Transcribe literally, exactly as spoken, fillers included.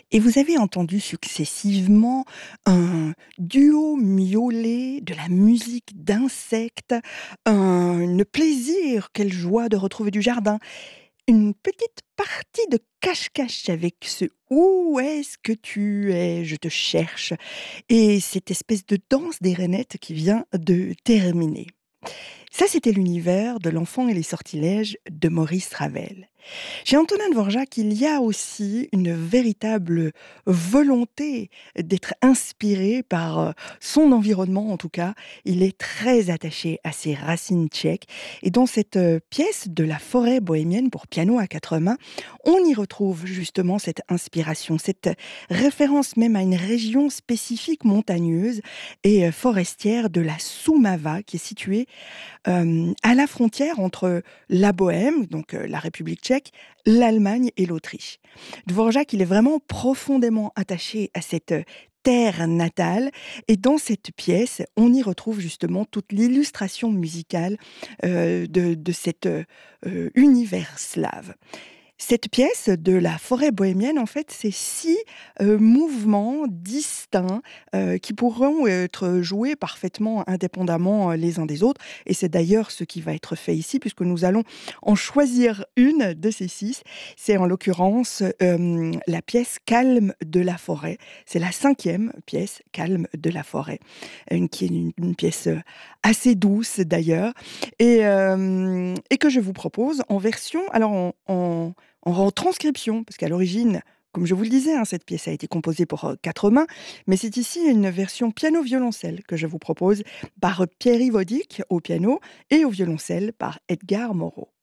Et vous avez entendu successivement un duo miaulé, de la musique d'insectes, un le plaisir, quelle joie de retrouver du jardin, une petite partie de cache-cache avec ce «Où est-ce que tu es? Je te cherche» et cette espèce de danse des rainettes qui vient de terminer. Ça, c'était l'univers de L'Enfant et les sortilèges de Maurice Ravel. Chez Antonin Dvorak, il y a aussi une véritable volonté d'être inspiré par, heu, son environnement en tout cas. Il est très attaché à ses racines tchèques et dans cette, heu, pièce de la forêt bohémienne pour piano à quatre mains, on y retrouve justement cette inspiration, cette référence même à une région spécifique montagneuse et heu, forestière de la Soumava qui est située hem, à la frontière entre la Bohème, donc heu, la République tchèque, l'Allemagne et l'Autriche. Dvorak, il est vraiment profondément attaché à cette, heu, terre natale et dans cette pièce, on y retrouve justement toute l'illustration musicale, heu, de de cet, heu heu, univers slave. Cette pièce de la forêt bohémienne, en fait, c'est six heu, mouvements distincts, heu, qui pourront être joués parfaitement indépendamment, heu, les uns des autres et c'est d'ailleurs ce qui va être fait ici puisque nous allons en choisir une de ces six. C'est en l'occurrence, hem, la pièce «Calme de la forêt». C'est la cinquième pièce «Calme de la forêt», une qui est une une pièce, heu, assez douce d'ailleurs et hem et que je vous propose en version alors en en en retranscription, parce qu'à l'origine, comme je vous le disais, hein, cette pièce a été composée pour, heu, quatre mains, mais c'est ici une version piano-violoncelle que je vous propose par Pierre Yves Audic au piano et au violoncelle par Edgar Moreau.